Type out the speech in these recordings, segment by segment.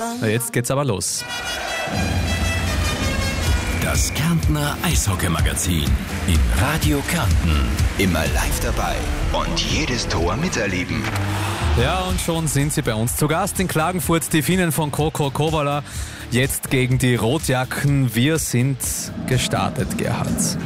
Na, jetzt geht's aber los. Das Kärntner Eishockey-Magazin in Radio Kärnten. Immer live dabei und jedes Tor miterleben. Ja, und schon sind sie bei uns zu Gast in Klagenfurt, die Finnen von KK Kovala. Jetzt gegen die Rotjacken. Wir sind gestartet, Gerhard.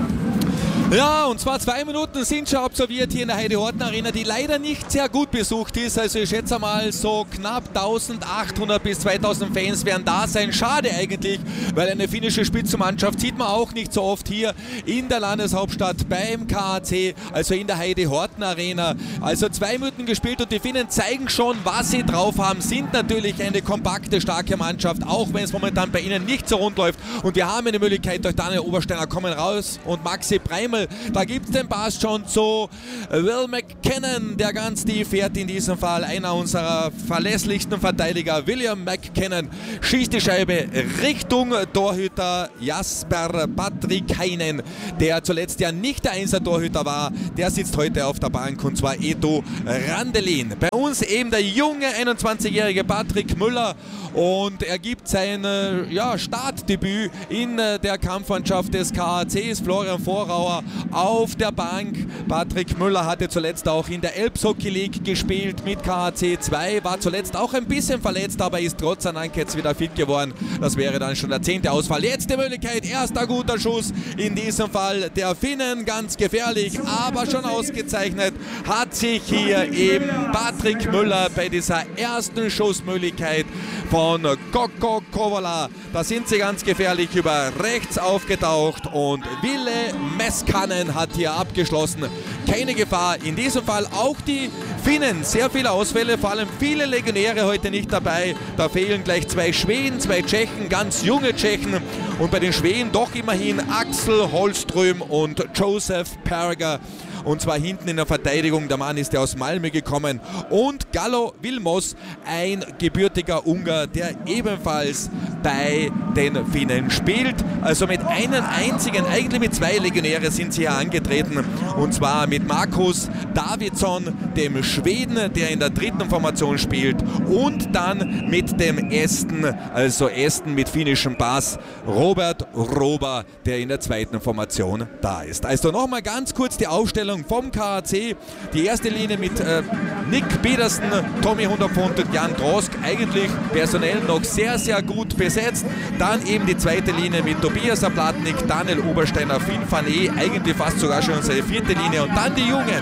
Ja, und zwar 2 Minuten sind schon absolviert hier in der Heide-Horten-Arena, die leider nicht sehr gut besucht ist. Also ich schätze mal, so knapp 1800 bis 2000 Fans werden da sein. Schade eigentlich, weil eine finnische Spitzenmannschaft sieht man auch nicht so oft hier in der Landeshauptstadt beim KAC, also in der Heide-Horten-Arena. Also 2 Minuten gespielt und die Finnen zeigen schon, was sie drauf haben, sind natürlich eine kompakte, starke Mannschaft, auch wenn es momentan bei ihnen nicht so rund läuft. Und wir haben eine Möglichkeit, durch Daniel Obersteiner kommen raus und Maxi Preimel. Da gibt es den Pass schon zu Will McKinnon, der ganz tief fährt in diesem Fall. Einer unserer verlässlichsten Verteidiger, William McKinnon, schießt die Scheibe Richtung Torhüter Jasper Patrikainen, der zuletzt ja nicht der Einser-Torhüter war. Der sitzt heute auf der Bank, und zwar Eto Randelin. Bei uns eben der junge 21-jährige Patrick Müller, und er gibt sein Startdebüt in der Kampfmannschaft des KACs. Florian Vorauer auf der Bank. Patrick Müller hatte zuletzt auch in der Elbshockey League gespielt mit KAC 2, war zuletzt auch ein bisschen verletzt, aber ist trotz seiner jetzt wieder fit geworden. Das wäre dann schon der 10. Ausfall. Jetzt die Möglichkeit, erster guter Schuss, in diesem Fall der Finnen, ganz gefährlich, aber schon ausgezeichnet, hat sich hier eben Patrick Müller bei dieser ersten Schussmöglichkeit von KK Kovala, da sind sie ganz gefährlich über rechts aufgetaucht, und Ville Meskanen hat hier abgeschlossen. Keine Gefahr, in diesem Fall auch die Finnen, sehr viele Ausfälle, vor allem viele Legionäre heute nicht dabei. Da fehlen gleich 2 Schweden, 2 Tschechen, ganz junge Tschechen, und bei den Schweden doch immerhin Axel Holström und Josef Perger. Und zwar hinten in der Verteidigung, der Mann ist ja aus Malmö gekommen, und Gallo Vilmos, ein gebürtiger Ungar, der ebenfalls bei den Finnen spielt. Also mit einem einzigen, eigentlich mit 2 Legionäre sind sie hier angetreten, und zwar mit Markus Davidsson, dem Schweden, der in der 3. Formation spielt, und dann mit dem Esten, also Esten mit finnischem Pass, Robert Rober, der in der 2. Formation da ist. Also nochmal ganz kurz die Aufstellung vom KAC. Die erste Linie mit Nick Pedersen, Tommy 100 Pfund und Jan Drosk, eigentlich personell noch sehr, sehr gut besetzt. Dann eben die zweite Linie mit Tobias Ablatnik, Daniel Obersteiner, Finn Fané, eigentlich fast sogar schon unsere 4. Linie. Und dann die Jungen,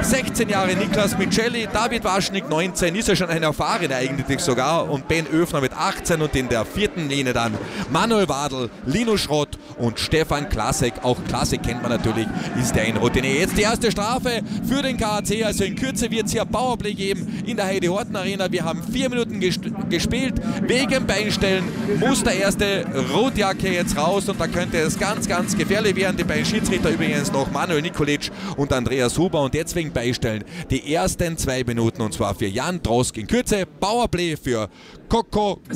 16 Jahre Niklas Michelli, David Waschnik 19, ist ja schon ein Erfahrener eigentlich sogar, und Ben Öfner mit 18, und in der 4. Linie dann Manuel Wadl, Linus Schrott und Stefan Klasek. Auch Klasek kennt man natürlich, ist der ein Routinier. Jetzt die erste Strafe für den KAC, also in Kürze wird es hier Powerplay geben in der Heide-Horten-Arena. Wir haben 4 Minuten gespielt. Wegen Beinstellen muss der erste Rotjacke jetzt raus, und da könnte es ganz, ganz gefährlich werden. Die beiden Schiedsrichter übrigens noch Manuel Nikolic und Andreas Huber, und jetzt wegen Beistellen die ersten 2 Minuten, und zwar für Jan Drosk in Kürze. Powerplay für KK